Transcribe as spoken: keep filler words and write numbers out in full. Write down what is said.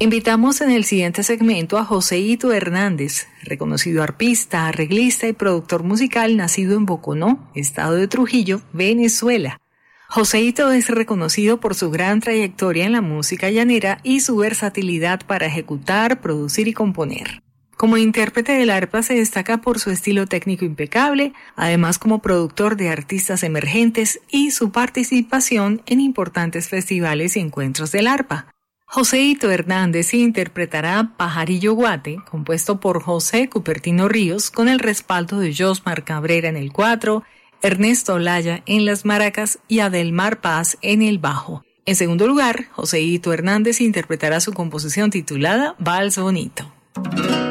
Invitamos en el siguiente segmento a Joséito Hernández, reconocido arpista, arreglista y productor musical nacido en Boconó, estado de Trujillo, Venezuela. Joséito es reconocido por su gran trayectoria en la música llanera y su versatilidad para ejecutar, producir y componer. Como intérprete del arpa se destaca por su estilo técnico impecable, además como productor de artistas emergentes y su participación en importantes festivales y encuentros del arpa. Joséito Hernández interpretará Pajarillo Guate, compuesto por José Cupertino Ríos, con el respaldo de Josmar Cabrera en el cuatro, Ernesto Olaya en las maracas y Adelmar Paz en el bajo. En segundo lugar, Joséito Hernández interpretará su composición titulada Vals Bonito.